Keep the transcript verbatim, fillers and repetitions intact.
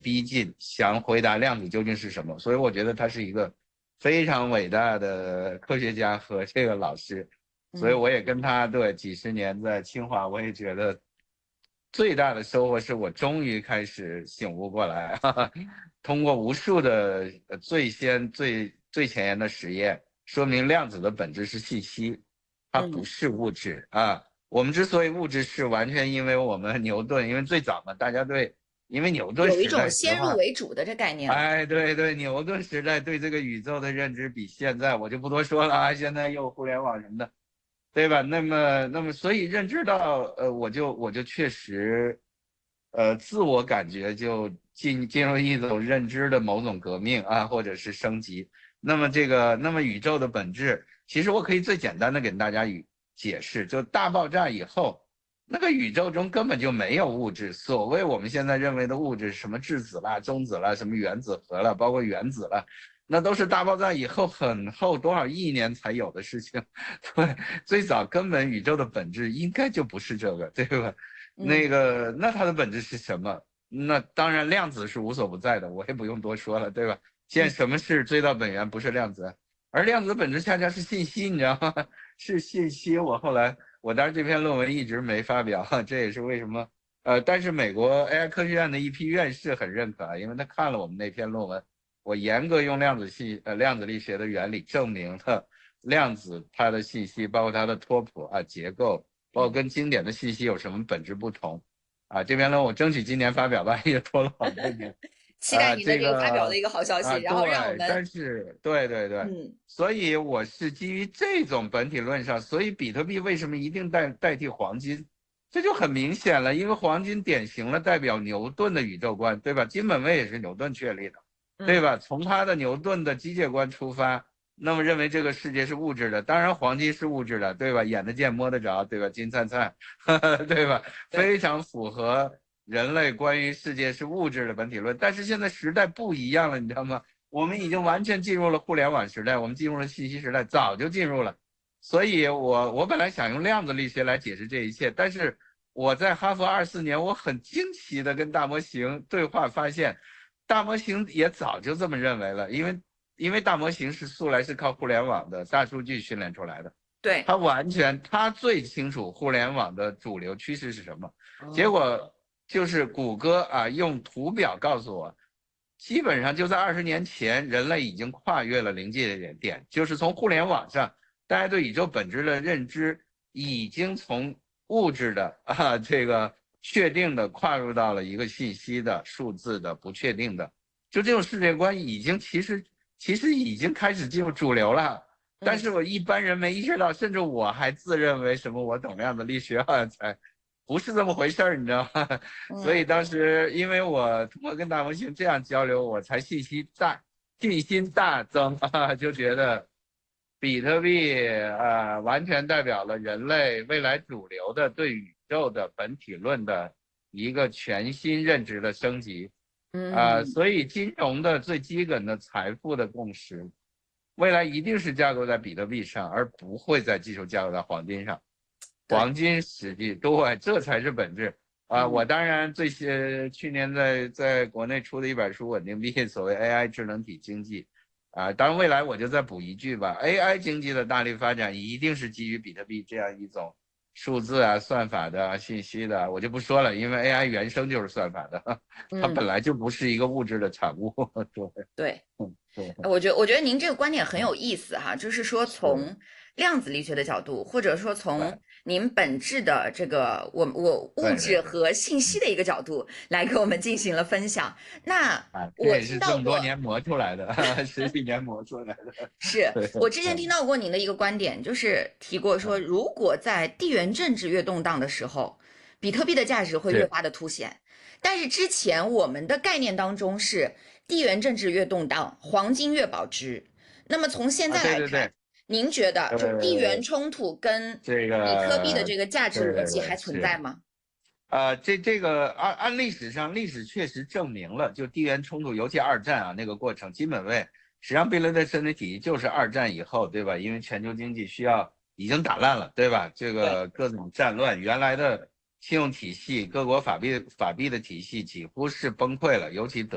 逼近，想回答量子究竟是什么。所以我觉得他是一个非常伟大的科学家和这个老师。所以我也跟他对几十年在清华，我也觉得最大的收获是我终于开始醒悟过来，哈哈，通过无数的最先最最前沿的实验，说明量子的本质是信息，它不是物质啊。我们之所以物质是完全因为我们牛顿，因为最早嘛，大家对，因为牛顿有一时代， 种先入实话， 为主的这概念了。 哎，对对，牛顿时代对这个宇宙的认知比现在我就不多说了啊，现在又互联网什么的，对吧？那么，那么，所以认知到，呃，我就我就确实，呃，自我感觉就进进入一种认知的某种革命啊，或者是升级。那么这个，那么宇宙的本质，其实我可以最简单的给大家语解释，就大爆炸以后。那个宇宙中根本就没有物质，所谓我们现在认为的物质，什么质子啦、中子啦、什么原子核啦，包括原子啦，那都是大爆炸以后很后多少亿年才有的事情。对，最早根本宇宙的本质应该就不是这个，对吧？那嗯， 个，那它的本质是什么？那当然量子是无所不在的，我也不用多说了，对吧？现在什么是追到本源？不是量子，而量子的本质恰恰是信息，你知道吗？是信息。我后来。我当时这篇论文一直没发表，这也是为什么。呃，但是美国 A I 科学院的一批院士很认可啊，因为他看了我们那篇论文，我严格用量子系呃量子力学的原理证明了量子它的信息，包括它的托谱啊结构，包括跟经典的信息有什么本质不同啊。这篇论文我争取今年发表吧，也拖了好多年。 期待啊，这您的这个发表的个一个好消息， 啊， 然后让我对， 们， 但是对对对， 嗯， 所以我是基于这种本体论上，所以比特币为什么一定代代替黄金？这就很明显了，因为黄金典型了代表牛顿的宇宙观，对吧？金本位也是牛顿确立的，对嗯， 吧？从他的牛顿的机械观出发，那么认为这个世界是物质的，当然黄金是物质的，对吧？眼得见摸得着，对吧？金灿灿，对吧？ 对， 非常符合人类关于世界是物质的本体论。但是现在时代不一样了，你知道吗？我们已经完全进入了互联网时代，我们进入了信息时代，早就进入了。所以我我本来想用量子力学来解释这一切，但是我在哈佛二四年，我很惊奇的跟大模型对话，发现大模型也早就这么认为了，因为因为大模型是素来是靠互联网的大数据训练出来的， 对， 他完全他最清楚互联网的主流趋势是什么。结哦， 果就是谷歌啊，用图表告诉我，基本上就在二十年前，人类已经跨越了临界点点，就是从互联网上，大家对宇宙本质的认知已经从物质的啊这个确定的跨入到了一个信息的数字的不确定的，就这种世界观已经其实其实已经开始进入主流了。但嗯是我一般人没意识到，甚至我还自认为什么我懂量子力学，好像才不是这么回事儿，你知道吗？所以嗯， 当时因为我通过跟大模型这样交流，我才信息大信心大增啊，就觉得比特币啊、呃、完全代表了人类未来主流的对宇宙的本体论的一个全新认知的升级啊、呃， 嗯， 所以金融的最基本的财富的共识。未来一定是架构在比特币上，而不会再继续架构在黄金上。 对， 黄金实际对，这才是本质啊！我嗯当然这些去年在在国内出的一本书《稳定币》，所谓 A I 智能体经济啊，当然未来我就再补一句吧，A I 经济的大力发展一定是基于比特币这样一种数字啊、算法的、啊、信息的，我就不说了，因为 A I 原生就是算法的，它嗯， 本来就不是一个物质的产物。对， 对。 嗯，对， 我觉我觉得您这个观点很有意思哈，就是说是， 从量子力学的角度，或者说从对。 您本质的这个我我物对对对， 质和信息嗯， 的一个角度来给我们进行了分享。那啊，这我也是这听到过， 么多年磨出来的，十几年磨出来的。 是对， 我之前听嗯， 到过您的一个观点，就是提过说， 嗯， 如果在地缘政治越动荡的时候，比特币的价值会越是， 发的凸显。但是之前我们的概念当中是地缘政治越动荡，黄金越保值。那么从现啊， 在来看， 对对对， 您觉得就地缘呃， 冲突跟这比特币的个， 这个价值对对对， 逻辑还存是， 在吗？ 呃，这这个按按历史上，历史确实证明了，就地缘冲突，尤其二战啊那个过程，基本位，实际上贝勒的身体体系就是二战以后，对吧？因为全球经济需要已经打烂了，对吧？这对。 个各种战乱，原来的信用体系，各国法币法币的体系几乎是崩溃了，尤其德。